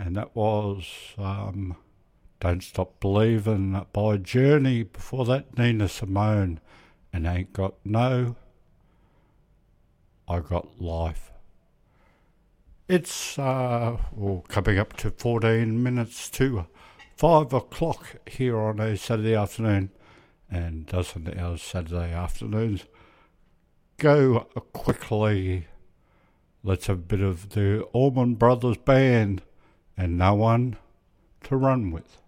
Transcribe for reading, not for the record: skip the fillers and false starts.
and that was Don't Stop Believin' by Journey. Before that, Nina Simone and Ain't Got No, I Got Life. It's coming up to 14 minutes to 5 o'clock here on a Saturday afternoon, and doesn't our Saturday afternoons go quickly? Let's have a bit of the Allman Brothers Band and No One to Run With.